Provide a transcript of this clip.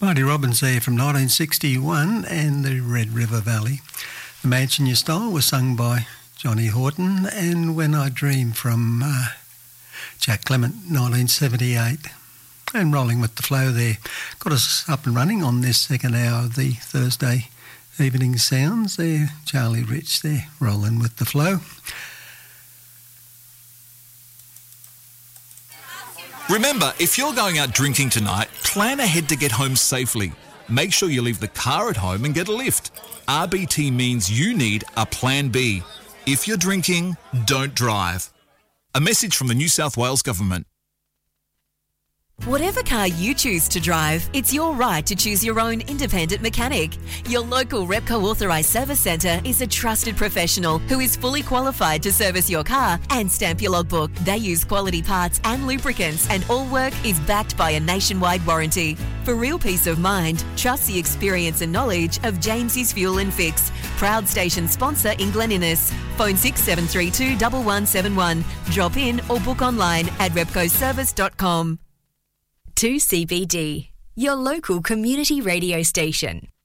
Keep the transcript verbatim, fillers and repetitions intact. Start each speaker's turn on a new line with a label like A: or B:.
A: Marty Robbins there from nineteen sixty-one and the Red River Valley. The Mansion You Stole was sung by Johnny Horton, and When I Dream from uh, Jack Clement, nineteen seventy-eight. And Rolling with the Flow there. Got us up and running on this second hour of the Thursday evening sounds there. Charlie Rich there, Rolling with the Flow.
B: Remember, if you're going out drinking tonight, plan ahead to get home safely. Make sure you leave the car at home and get a lift. R B T means you need a plan B. If you're drinking, don't drive. A message from the New South Wales Government.
C: Whatever car you choose to drive, it's your right to choose your own independent mechanic. Your local Repco Authorised Service Centre is a trusted professional who is fully qualified to service your car and stamp your logbook. They use quality parts and lubricants, and all work is backed by a nationwide warranty. For real peace of mind, trust the experience and knowledge of James's Fuel and Fix. Proud station sponsor in Glen Innes. Phone six seven three two, one one seven one. Drop in or book online at repco service dot com.
D: two C B D, your local community radio station.